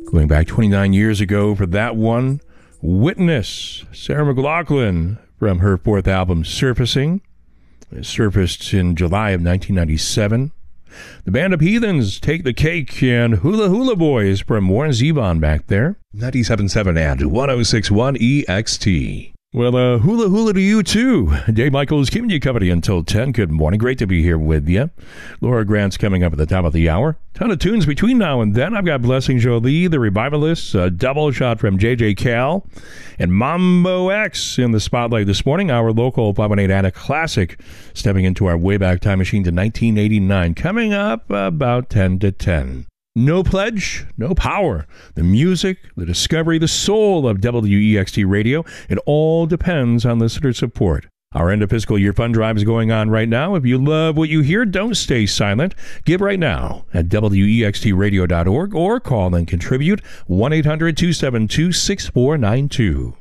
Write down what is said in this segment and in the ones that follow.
Going back 29 years ago for that one, Witness, Sarah McLachlan from her fourth album, Surfacing. It surfaced in July of 1997. The Band of Heathens, Take the Cake, and Hula Hula Boys from Warren Zevon back there. 97.7 and 106.1 EXT. Well, hula hula to you, too. Dave Michaels keeping you company until 10. Good morning. Great to be here with you. Laura Grant's coming up at the top of the hour. Ton of tunes between now and then. I've got Blessing Jolie, The Revivalists, a double shot from J.J. Cal, and Mambo X in the spotlight this morning. Our local 518 Attic Classic, stepping into our Wayback Time Machine to 1989. Coming up about 10 to 10. No pledge, no power. The music, the discovery, the soul of WEXT Radio. It all depends on listener support. Our end of fiscal year fund drive is going on right now. If you love what you hear, don't stay silent. Give right now at WEXTradio.org or call and contribute 1-800-272-6492.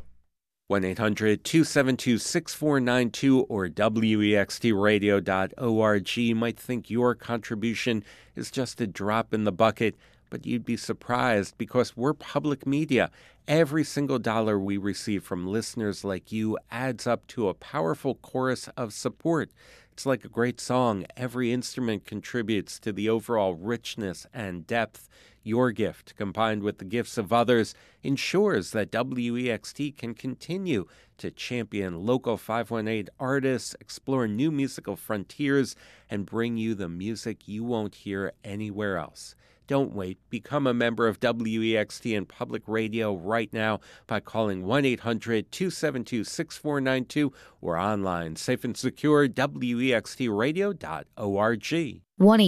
1-800-272-6492 or WEXTradio.org. You might think your contribution is just a drop in the bucket, but you'd be surprised because we're public media. Every single dollar we receive from listeners like you adds up to a powerful chorus of support. It's like a great song. Every instrument contributes to the overall richness and depth. Your gift, combined with the gifts of others, ensures that WEXT can continue to champion local 518 artists, explore new musical frontiers, and bring you the music you won't hear anywhere else. Don't wait. Become a member of WEXT and Public Radio right now by calling 1-800-272-6492 or online, safe and secure, WEXTradio.org.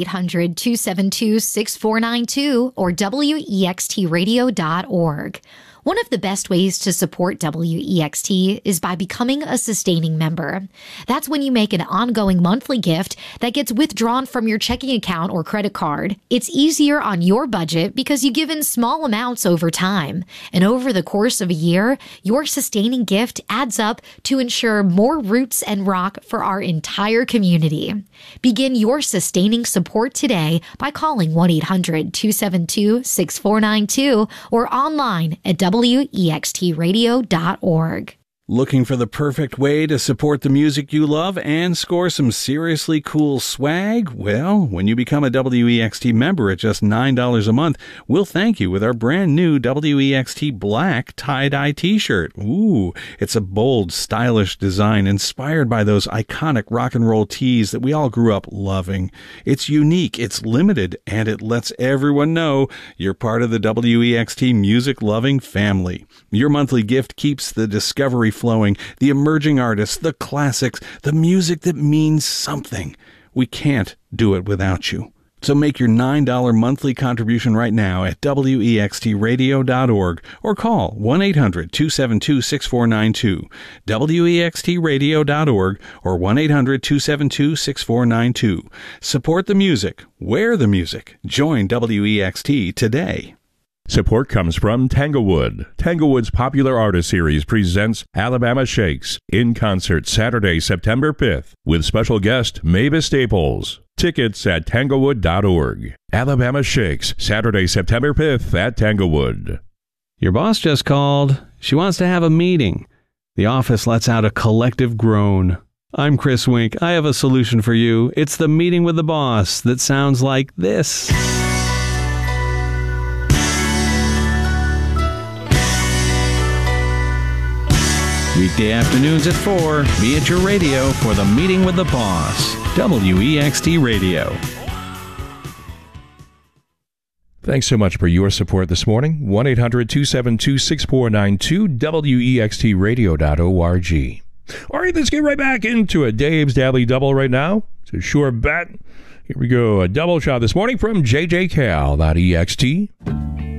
1-800-272-6492 or WEXTradio.org. One of the best ways to support WEXT is by becoming a sustaining member. That's when you make an ongoing monthly gift that gets withdrawn from your checking account or credit card. It's easier on your budget because you give in small amounts over time. And over the course of a year, your sustaining gift adds up to ensure more roots and rock for our entire community. Begin your sustaining support today by calling 1-800-272-6492 or online at WEXTradio.org. Looking for the perfect way to support the music you love and score some seriously cool swag? Well, when you become a WEXT member at just $9 a month, we'll thank you with our brand new WEXT Black tie-dye t-shirt. Ooh, it's a bold, stylish design inspired by those iconic rock and roll tees that we all grew up loving. It's unique, it's limited, and it lets everyone know you're part of the WEXT music-loving family. Your monthly gift keeps the discovery flowing, the emerging artists, the classics, the music that means something. We can't do it without you. So make your $9 monthly contribution right now at WEXTradio.org or call 1-800-272-6492, WEXTradio.org or 1-800-272-6492. Support the music. Wear the music. Join WEXT today. Support comes from Tanglewood. Tanglewood's Popular Artist Series presents Alabama Shakes in concert Saturday, September 5th with special guest Mavis Staples. Tickets at tanglewood.org. Alabama Shakes, Saturday, September 5th at Tanglewood. Your boss just called. She wants to have a meeting. The office lets out a collective groan. I'm Chris Wink. I have a solution for you. It's the meeting with the boss that sounds like this. Weekday afternoons at 4, be at your radio for the Meeting with the Boss. WEXT Radio. Thanks so much for your support this morning. 1-800-272-6492, WEXTradio.org. All right, let's get right back into it. Dave's Daily Double right now. It's a sure bet. Here we go. A double shot this morning from J.J. Cal.ext.